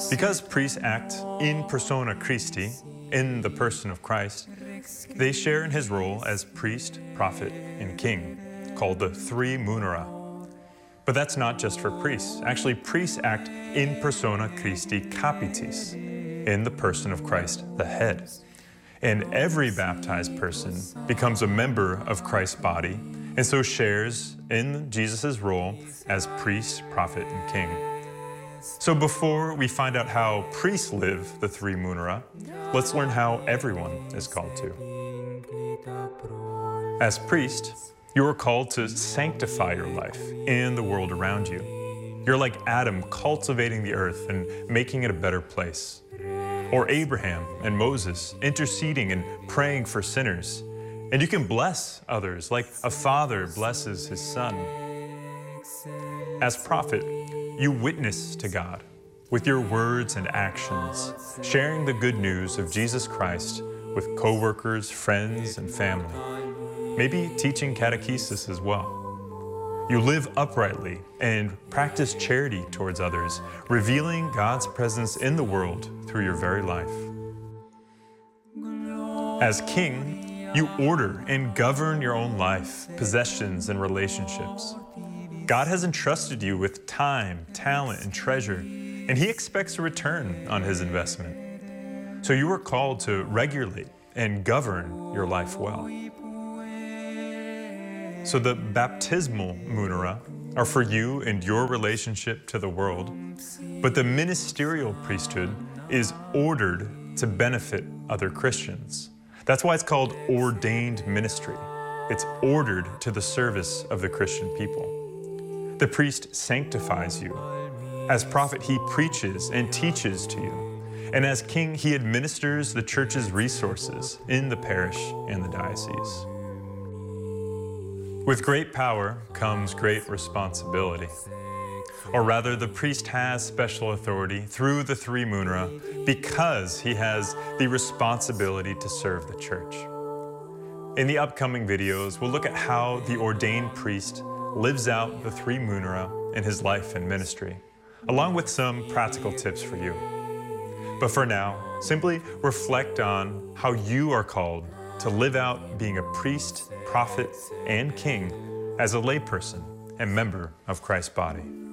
Because priests act in persona Christi, in the person of Christ, they share in his role as priest, prophet, and king, called the three munera. But that's not just for priests. Actually, priests act in persona Christi capitis, in the person of Christ, the head. And every baptized person becomes a member of Christ's body, and so shares in Jesus' role as priest, prophet, and king. So before we find out how priests live the three munera, let's learn how everyone is called to. As priest, you are called to sanctify your life and the world around you. You're like Adam cultivating the earth and making it a better place. Or Abraham and Moses interceding and praying for sinners. And you can bless others like a father blesses his son. As prophet, you witness to God with your words and actions, sharing the good news of Jesus Christ with co-workers, friends, and family. Maybe teaching catechesis as well. You live uprightly and practice charity towards others, revealing God's presence in the world through your very life. As king, you order and govern your own life, possessions, and relationships. God has entrusted you with time, talent, and treasure, and He expects a return on His investment. So you are called to regulate and govern your life well. So the baptismal munera are for you and your relationship to the world, but the ministerial priesthood is ordered to benefit other Christians. That's why it's called ordained ministry. It's ordered to the service of the Christian people. The priest sanctifies you. As prophet, he preaches and teaches to you. And as king, he administers the church's resources in the parish and the diocese. With great power comes great responsibility. Or rather, the priest has special authority through the three munera because he has the responsibility to serve the church. In the upcoming videos, we'll look at how the ordained priest lives out the three munera in his life and ministry, along with some practical tips for you. But for now, simply reflect on how you are called to live out being a priest, prophet, and king as a layperson and member of Christ's body.